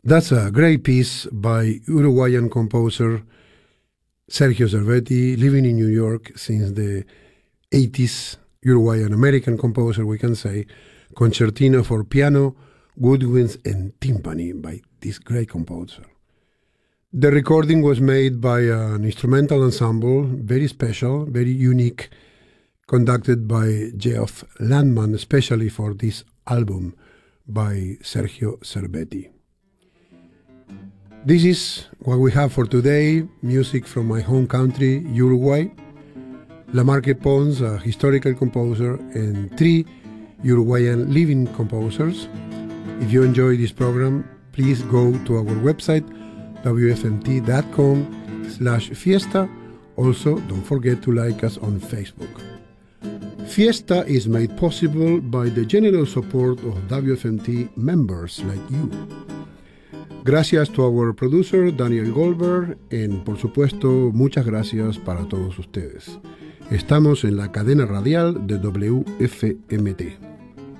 That's a great piece by Uruguayan composer Sergio Cervetti, living in New York since the 80s, Uruguayan-American composer, we can say, Concertino for piano, woodwinds, and timpani by this great composer. The recording was made by an instrumental ensemble, very special, very unique, conducted by Geoff Landman, especially for this album by Sergio Cervetti. This is what we have for today, music from my home country, Uruguay. Lamarque Pons, a historical composer, and 3 Uruguayan living composers. If you enjoy this program, please go to our website, wfmt.com/fiesta. Also, don't forget to like us on Facebook. Fiesta is made possible by the generous support of WFMT members like you. Gracias to our producer, Daniel Goldberg, and por supuesto, muchas gracias para todos ustedes. Estamos en la cadena radial de WFMT.